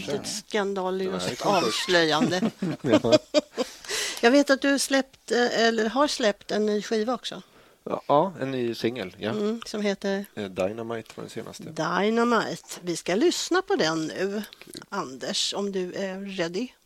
ett skandalöst konkurs. avslöjande. Ja. Jag vet att du har släppt en ny skiva också. Ja, en ny singel. Ja. Som heter Dynamite var den senaste. Dynamite. Vi ska lyssna på den nu. Anders, om du är ready.